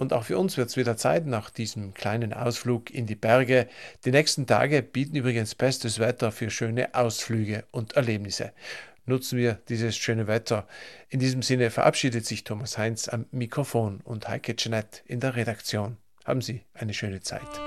Und auch für uns wird es wieder Zeit nach diesem kleinen Ausflug in die Berge. Die nächsten Tage bieten übrigens bestes Wetter für schöne Ausflüge und Erlebnisse. Nutzen wir dieses schöne Wetter. In diesem Sinne verabschiedet sich Thomas Heinz am Mikrofon und Heike Jeanette in der Redaktion. Haben Sie eine schöne Zeit.